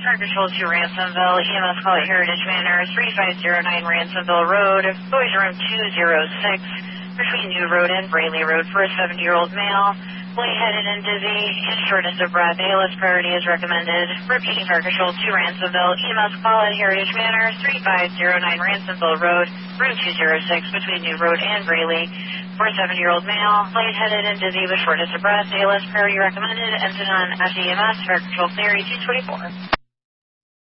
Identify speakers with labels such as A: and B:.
A: Fire Control to Ransomville, EMS call at Heritage Manor, 3509 Ransomville Road, Boys Room 206, between New Road and Braley Road for a 70-year-old male. Lightheaded and dizzy, and shortness of breath. ALS priority is recommended. Repeating Fire Control to Ransomville, EMS call at Heritage Manor, 3509 Ransomville Road, room 206, between New Road and Braley, for a 70-year-old male. Lightheaded and dizzy with shortness of breath. ALS priority recommended. Ensign on FEMS, Fire Control Theory 224.